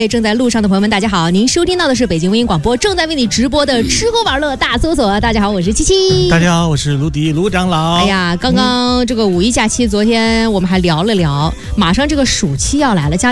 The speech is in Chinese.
正在路上的朋友们，大家好！您收听到的是北京微音广播正在为你直播的吃喝玩乐大搜索。大家好，我是七七。 大家好，我是卢迪卢长老。 哎呀，刚刚这个五一假期，昨天我们还聊了聊，马上这个暑期要来了，家